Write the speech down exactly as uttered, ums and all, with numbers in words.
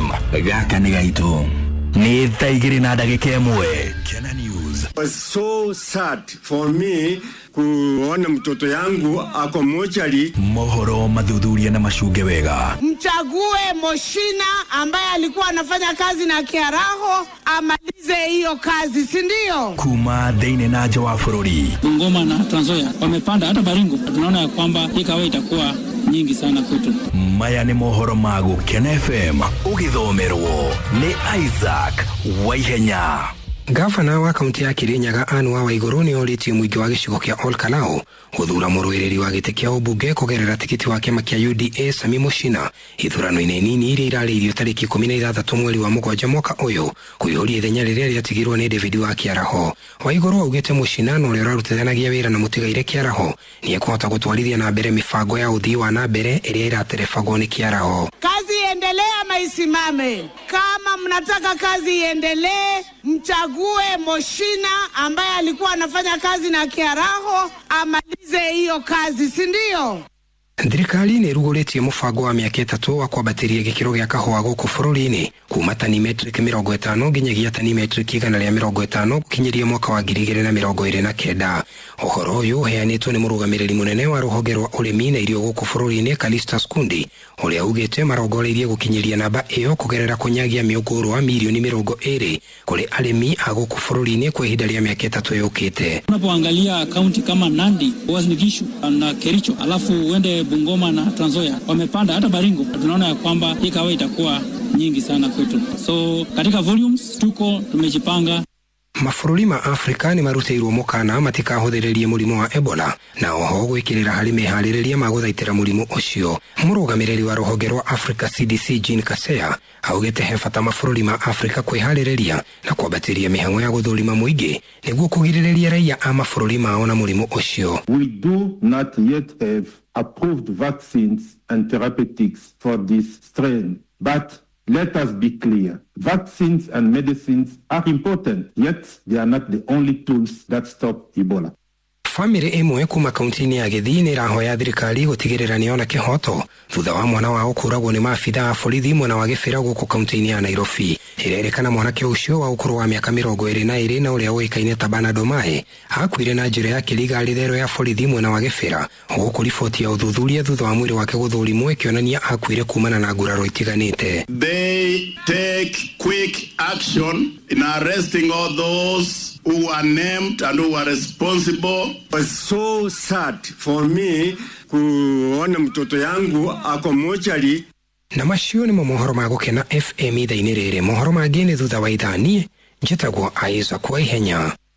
gaka nĩ gaitũ nĩ thaigiri na ndagĩka ĩmwe. Kena News. It was so sad for me kuona mtoto yangu ako mochari. Mohoro mathuthuria na mashunge wega. Mchague Moshina ambaye alikuwa anafanya kazi na Kiaraho amalize hiyo kazi, si ndio? Kuma thĩinĩ na nja wa bũrũri. Bungoma na Trans Nzoia wamepanda hata Baringo. Tunaona ya kwamba hii kawa itakuwa nyingi sana kwetu. Maya nĩ mohoro ma Gũkena F M ũgĩthomerwo nĩ Isaac Waihenya. Gavana wa kaunti ya Kirinyaga Anne Waiguru nĩ orĩtie mũingĩ wa gĩcigo kĩa Olkalau gũthura mũrũĩrĩri wa gĩtĩ kĩa ũmbunge kũgerera tikiti wa kĩama kĩa U D A Sami Moshina ithurano-inĩ nini iria irarĩirio tarĩki ikũmi na ithathatũ mweri wa mũgwanja mwaka ũyũ kũihũria ithenya rĩrĩa rĩatigirwo nĩ David wa Kiaraho. Waiguru augĩte Moshina no ũrĩa ũrarutithanagia wĩra na mũtigaire Kiaraho nĩ ekũhota gũtwarithia na mbere mĩbango ya ũthii wa na mbere ĩrĩa iraterebagwo nĩ Kiaraho. Kazi iendelee ama isimame? Kama mnataka kazi iendelee, mchague Moshina ambaye alikuwa anafanya kazi na Kiaraho amalize hiyo kazi, si ndio? Thirikari nĩ ĩrugũrĩtie mũbango wa mĩaka ĩtatũ wa kwambatĩria gĩkĩro gĩa kahũa gũkũ bũrũri-inĩ kuma tani metric mĩrongo ĩtano nginyagia tani metric igana rĩa mĩrongo ĩtano gũkinyĩria mwaka wa ngiri igĩrĩ na mĩrongo ĩrĩ na kenda. Ũhoro ũyũ ũheanĩtwo nĩ mũrũgamĩrĩri mũnene wa rũhonge rwa ũrĩmi na irio gũkũ bũrũri-inĩ Callistus Kundi ũrĩa augĩte marongoreirie gũkinyĩria namba ĩyo kũgerera kũnyagia mĩũngũrwa milioni mĩrongo ĩrĩ kũrĩ arĩmi a gũkũ bũrũri-inĩ kwa ihinda rĩa mĩaka ĩtatũ yũkĩte. Unapoangalia kaunti kama Nandi, Uasin Gishu na Kericho alafu uende Bungoma na Trans Nzoia wamepanda hata Baringo. Tunaona ya kwamba hii kawa itakuwa nyingi sana kwetu. So katika volumes tuko tumejipanga. Mabũrũri ma Afrika nĩ marutĩirwo mũkana matikahũthĩrĩrie mũrimũ wa Ebola na oho gwĩkĩrĩra harĩ meharĩrĩria ma gũthaitĩra mũrimũ ũcio. Mũrũgamĩrĩri wa rũhonge rwa Africa C D C Jean Kaseya augĩte he bata mabũrũri ma Afrika kwĩharĩrĩria na kwambatĩria mĩhang'o ya gũthũrima mũingĩ nĩguo kũgirĩrĩria raia a mabũrũri mao na mũrimũ ũcio. We do not yet have approved vaccines and therapeutics for this strain, but let us be clear. Vaccines and medicines are important, yet they are not the only tools that stop Ebola. Family ĩmwe kuma kaunti-inĩ ya Gĩthii nĩ ĩrahoya thirikari gũtigĩrĩra nĩyona kĩhoto thutha wa mwana wao kũragwo nĩ maabitha a borithi mwena wa Gĩbĩra gũkũ kaunti-inĩ ya Nairobi. Ĩrerĩkana mwanake ũcio wa ũkũrũ wa mĩaka mĩrongo ĩrĩ na ĩrĩ na ũrĩa ũĩkaine ta Bernard Omae akuire na njĩra ya kĩriga rĩtherũ ya borithi mwena wa Gĩbĩra gũkũ riboti ya ũthuthuria thutha wa mwĩrĩ wake gũthũrimwo ĩkĩonania akuire kumana na nguraro itiganĩte. They take quick action in arresting all those who are named and who are responsible. It was so sad for me kuona mtoto yangu ako mochari. Na macio nĩ mohoro ma Gũkena F M ithaa-inĩ rĩrĩ. Mohoro mangĩ nĩ thutha wa ithaa. Niĩ njĩtagwo Isaac Waihenya.